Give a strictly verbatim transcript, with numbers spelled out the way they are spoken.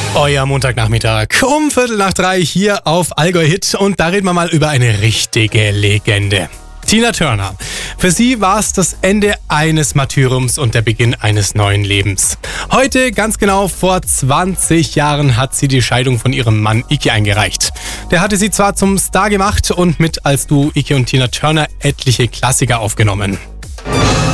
Euer Montagnachmittag um Viertel nach drei hier auf Allgäu Hit und da reden wir mal über eine richtige Legende. Tina Turner. Für sie war es das Ende eines Martyriums und der Beginn eines neuen Lebens. Heute, ganz genau vor zwanzig Jahren, hat sie die Scheidung von ihrem Mann Iggy eingereicht. Der hatte sie zwar zum Star gemacht und mit als Duo Iggy und Tina Turner etliche Klassiker aufgenommen.